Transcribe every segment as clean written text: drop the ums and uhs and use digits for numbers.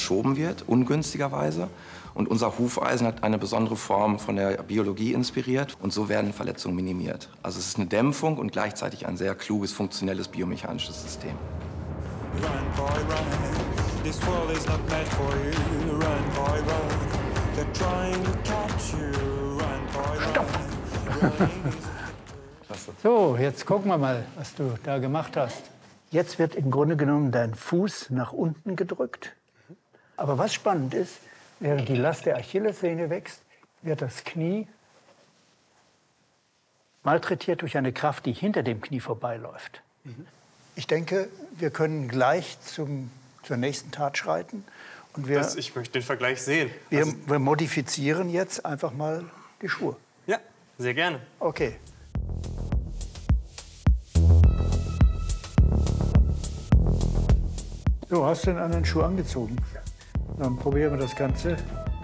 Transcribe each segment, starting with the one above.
verschoben wird, ungünstigerweise. Und unser Hufeisen hat eine besondere Form von der Biologie inspiriert und so werden Verletzungen minimiert. Also es ist eine Dämpfung und gleichzeitig ein sehr kluges, funktionelles biomechanisches System. Run, boy, run. This world is not meant for you. Run, boy, run. They're trying to catch you. Run, boy, run. So, jetzt gucken wir mal, was du da gemacht hast. Jetzt wird im Grunde genommen dein Fuß nach unten gedrückt. Aber was spannend ist, während die Last der Achillessehne wächst, wird das Knie malträtiert durch eine Kraft, die hinter dem Knie vorbeiläuft. Ich denke, wir können gleich zur nächsten Tat schreiten. Und ich möchte den Vergleich sehen. Wir modifizieren jetzt einfach mal die Schuhe. Ja, sehr gerne. Okay. So, hast du den anderen Schuh angezogen? Dann probieren wir das Ganze.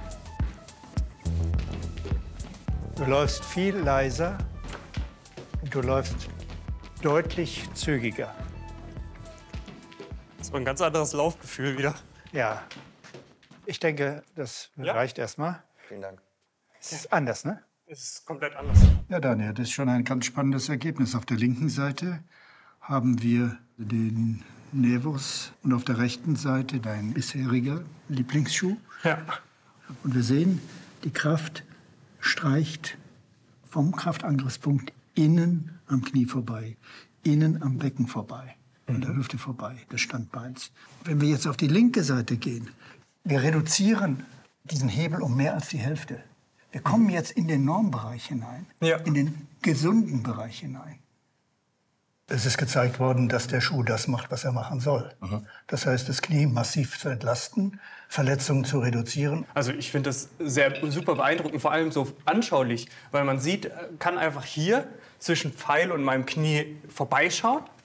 Du läufst viel leiser und du läufst deutlich zügiger. Das war ein ganz anderes Laufgefühl wieder. Ja, ich denke, das reicht erstmal. Vielen Dank. Es ist anders, ne? Es ist komplett anders. Ja, Daniel, das ist schon ein ganz spannendes Ergebnis. Auf der linken Seite haben wir den Nervus und auf der rechten Seite dein bisheriger Lieblingsschuh. Ja. Und wir sehen, die Kraft streicht vom Kraftangriffspunkt innen am Knie vorbei, innen am Becken vorbei, an der Hüfte vorbei, des Standbeins. Wenn wir jetzt auf die linke Seite gehen, wir reduzieren diesen Hebel um mehr als die Hälfte. Wir kommen jetzt in den Normbereich hinein, in den gesunden Bereich hinein. Es ist gezeigt worden, dass der Schuh das macht, was er machen soll. Das heißt, das Knie massiv zu entlasten, Verletzungen zu reduzieren. Also ich finde das super beeindruckend, vor allem so anschaulich, weil man sieht, kann einfach hier zwischen Pfeil und meinem Knie vorbeischauen.